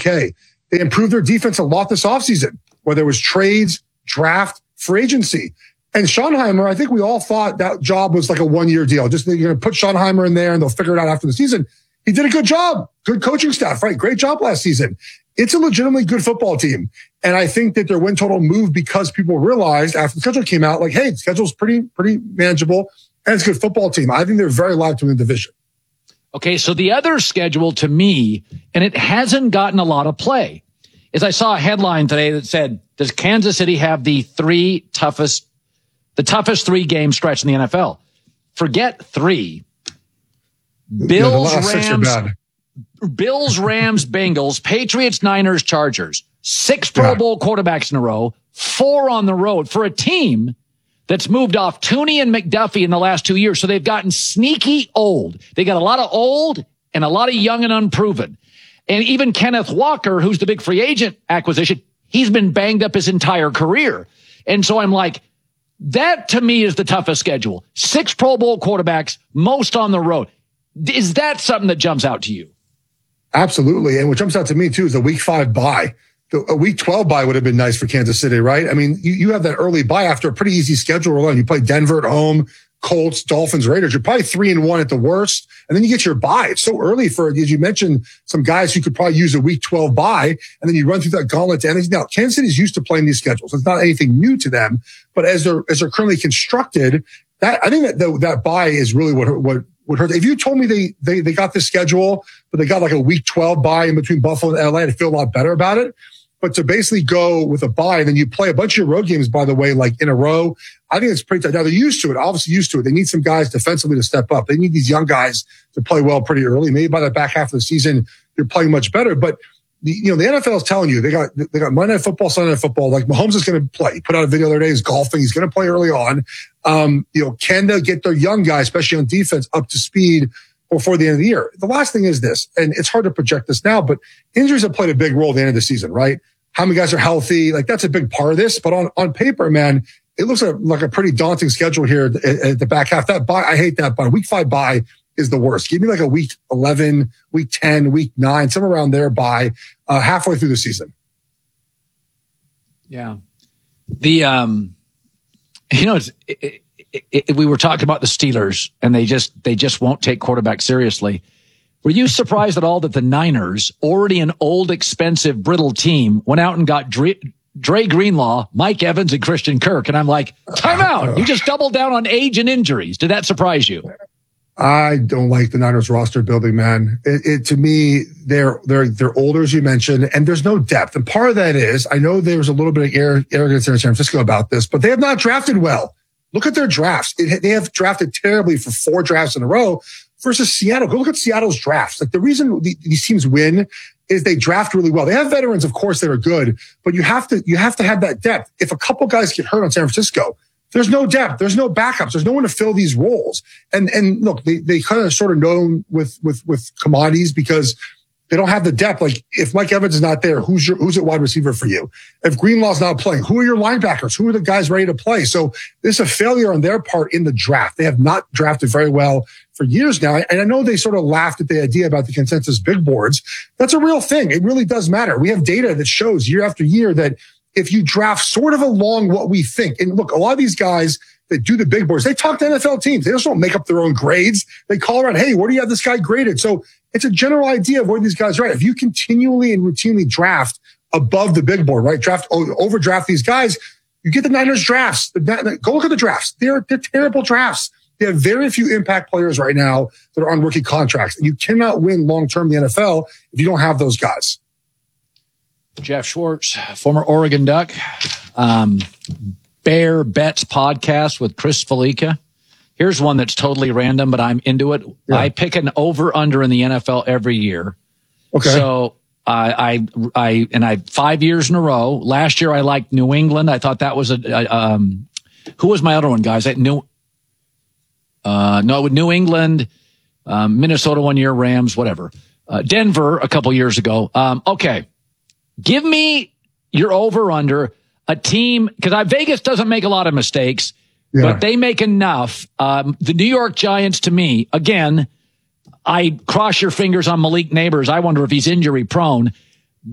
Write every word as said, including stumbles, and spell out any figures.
okay. They improved their defense a lot this offseason, whether it was trades, draft, free agency. And Schottenheimer, I think we all thought that job was like a one-year deal. Just you're going to put Schottenheimer in there and they'll figure it out after the season. He did a good job. Good coaching staff, right? Great job last season. It's a legitimately good football team. And I think that their win total moved because people realized after the schedule came out, like, hey, the schedule's pretty, pretty manageable and it's a good football team. I think they're very live to win the division. Okay, so the other schedule to me, and it hasn't gotten a lot of play, is I saw a headline today that said, does Kansas City have the three toughest, the toughest three game stretch in the N F L? Forget three. Bills, yeah, Rams, Bills, Rams, Bengals, Patriots, Niners, Chargers. Six Pro yeah. Bowl quarterbacks in a row, four on the road for a team that's moved off Tooney and McDuffie in the last two years. So they've gotten sneaky old. They got a lot of old and a lot of young and unproven. And even Kenneth Walker, who's the big free agent acquisition, he's been banged up his entire career. And so I'm like, that to me is the toughest schedule. Six Pro Bowl quarterbacks, most on the road. Is that something that jumps out to you? Absolutely. And what jumps out to me too is a week five bye. A week twelve bye would have been nice for Kansas City, right? I mean, you, you have that early bye after a pretty easy schedule alone. You play Denver at home, Colts, Dolphins, Raiders. You're probably three and one at the worst. And then you get your bye. It's so early for, as you mentioned, some guys who could probably use a week twelve bye. And then you run through that gauntlet to end. Now, Kansas City's used to playing these schedules. It's not anything new to them. But as they're, as they're currently constructed, that, I think that the, that bye is really what, what, would hurt. If you told me they, they, they got this schedule, but they got like a week twelve bye in between Buffalo and L A, I'd feel a lot better about it. But to basically go with a bye, and then you play a bunch of your road games, by the way, like in a row, I think it's pretty tough. Now they're used to it, obviously used to it. They need some guys defensively to step up. They need these young guys to play well pretty early. Maybe by the back half of the season, you're playing much better. But the, you know, the N F L is telling you they got they got Monday Night Football, Sunday Night Football. Like Mahomes is going to play. He put out a video the other day. He's golfing. He's going to play early on. Um, you know, can they get their young guys, especially on defense, up to speed before the end of the year? The last thing is this, and it's hard to project this now, but injuries have played a big role at the end of the season, right? How many guys are healthy? Like that's a big part of this. But on, on paper, man, it looks like, like a pretty daunting schedule here at, at the back half. That bye, I hate that bye. Week five bye is the worst. Give me like a week eleven, week ten, week nine, somewhere around there bye, uh, halfway through the season. Yeah. The, um, you know, it's, it, it, it, we were talking about the Steelers and they just, they just won't take quarterback seriously. Were you surprised at all that the Niners, already an old, expensive, brittle team, went out and got Dre, Dre Greenlaw, Mike Evans, and Christian Kirk? And I'm like, time out. You just doubled down on age and injuries. Did that surprise you? I don't like the Niners roster building, man. It, it to me, they're they're they're older, as you mentioned, and there's no depth. And part of that is, I know there's a little bit of arrogance in San Francisco about this, but they have not drafted well. Look at their drafts. It, they have drafted terribly for four drafts in a row. Versus Seattle. Go look at Seattle's drafts. Like the reason these teams win is they draft really well. They have veterans, of course, that are good, but you have to, you have to have that depth. If a couple guys get hurt on San Francisco, there's no depth. There's no backups. There's no one to fill these roles. And, and look, they, they kind of sort of know with, with, with commodities because they don't have the depth. Like if Mike Evans is not there, who's your, who's at wide receiver for you? If Greenlaw's not playing, who are your linebackers? Who are the guys ready to play? So this is a failure on their part in the draft. They have not drafted very well for years now. And I know they sort of laughed at the idea about the consensus big boards. That's a real thing. It really does matter. We have data that shows year after year that if you draft sort of along what we think, and look, a lot of these guys that do the big boards, they talk to N F L teams. They just don't make up their own grades. They call around, hey, where do you have this guy graded? So it's a general idea of where these guys are at. If you continually and routinely draft above the big board, right? Draft, overdraft these guys, you get the Niners drafts. Go look at the drafts. They're, they're terrible drafts. They have very few impact players right now that are on rookie contracts. And you cannot win long-term in the N F L if you don't have those guys. Jeff Schwartz, former Oregon Duck, um, Bear Bets podcast with Chris Felica. Here's one that's totally random, but I'm into it. Yeah. I pick an over-under in the N F L every year. Okay. So I, I, I, and I five years in a row. Last year I liked New England. I thought that was a, a um, who was my other one, guys? I knew. Uh, no, with New England, um, Minnesota one year, Rams, whatever. Uh, Denver a couple years ago. Um, okay. Give me your over under a team, because Vegas doesn't make a lot of mistakes, yeah. but they make enough. Um, the New York Giants, to me, again, I cross your fingers on Malik Neighbors. I wonder if he's injury prone.